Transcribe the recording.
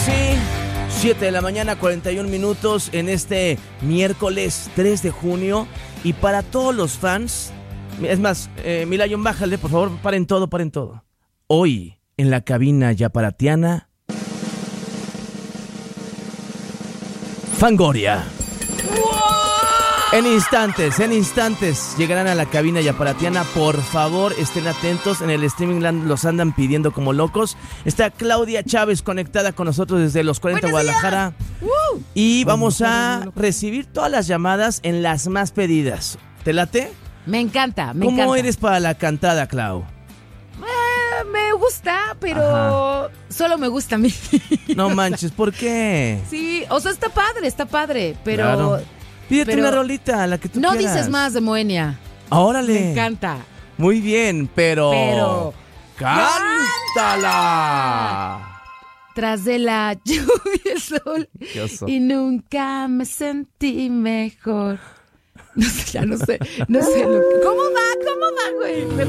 sí, 7 de la mañana, 41 minutos en este miércoles 3 de junio. Y para todos los fans, es más, Milayon, bájale, por favor, paren todo. Hoy, en la cabina yaparatiana, Fangoria. En instantes llegarán a la cabina yaparatiana. Por favor, estén atentos. En el streaming land los andan pidiendo como locos. Está Claudia Chávez conectada con nosotros desde los 40 Guadalajara. Y vamos a recibir todas las llamadas en las más pedidas. ¿Te late? Me encanta. ¿Cómo eres para la cantada, Clau? Me gusta, pero solo me gusta a mí. No manches, ¿por qué? Sí, o sea, está padre, pero... Claro. Pídete una rolita, la que tú quieras. No dices más de Moenia. ¡Órale! Me encanta. Muy bien, pero... ¡cántala! Tras de la lluvia el sol y nunca me sentí mejor. No sé. ¿Cómo va, güey?